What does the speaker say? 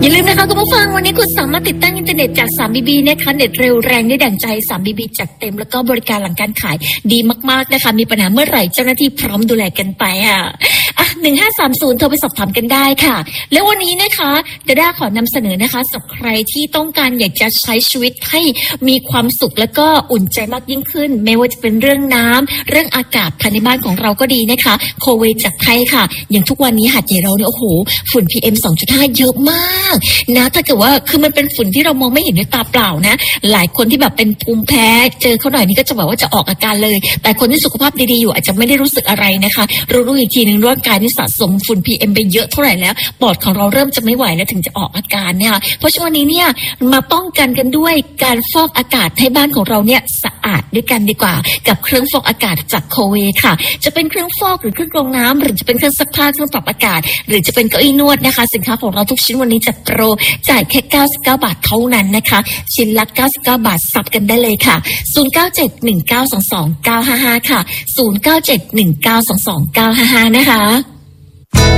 อย่าลืมนะคะคุณผู้ฟังวันนี้คุณสามารถติดตั้งอินเทอร์เน็ตจาก 3BB นะคะเน็ตเร็วแรงได้ดั่งใจ 3BB จัดเต็มแล้วก็บริการหลังการขายดีมากๆนะคะมีปัญหาเมื่อไหร่เจ้าหน้าที่พร้อมดูแลกันไป1530โทรไปสอบถามกันได้ค่ะแล้ววันนี้นะคะดาด้าขอนำเสนอนะคะสำหรับใครที่ต้องการอยากจะใช้ชีวิตให้มีความสุขแล้วก็อุ่นใจมากยิ่งขึ้นไม่ว่าจะเป็นเรื่องน้ำเรื่องอากาศภายในบ้านของเราก็ดีนะคะโคเวจากไทยค่ะอย่างทุกวันนี้หาดใหญ่เราเนี่ยโอ้โหฝุ่น PM 2.5 เยอะมากนะถ้าเกิดว่าคือมันเป็นฝุ่นที่เรามองไม่เห็นด้วยตาเปล่านะหลายคนที่แบบเป็นภูมิแพ้เจอเขาหน่อยนี่ก็จะแบบว่าจะออกอาการเลยแต่คนที่สุขภาพดีๆอยู่อาจจะไม่ได้รู้สึกอะไรนะคะรู้อีกทีนึงร่างกายนี่สะสมฝุ่น PM ไปเยอะเท่าไหร่แล้วปอดของเราเริ่มจะไม่ไหวแล้วถึงจะออกอาการเนี่ยเพราะฉะนั้นวันนี้เนี่ยมาป้องกันกันด้วยการฟอกอากาศให้บ้านของเราเนี่ยสะอาดด้วยกันดีกว่ากับเครื่องฟอกอากาศจากโคเวค่ะจะเป็นเครื่องฟอกหรือเครื่องกรองน้ำหรือจะเป็นเครื่องซักผ้าเครื่องปรับอากาศหรือจะเป็นเก้าอี้นวดนะคะสินค้าของเราทุกชิ้นวันนี้จัดโปรจ่ายแค่99 บาทเท่านั้นนะคะชิ้นละ99 บาทสับกันได้เลยค่ะ0971922955ค่ะ0971922955นะคะ